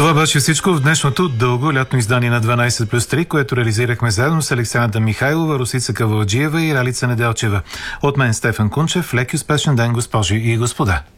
Това беше всичко в днешното дълго лятно издание на 12+3, което реализирахме заедно с Александра Михайлова, Росица Кавалджиева и Ралица Неделчева. От мен Стефан Кунчев, лек и успешен ден, госпожи и господа.